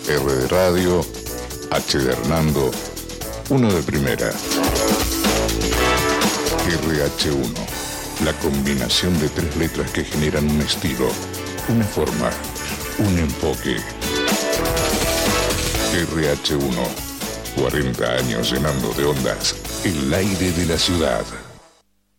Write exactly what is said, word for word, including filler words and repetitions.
R de radio, H de Hernando, uno de primera. R H uno, la combinación de tres letras que generan un estilo, una forma, un enfoque. R H uno, cuarenta años llenando de ondas el aire de la ciudad.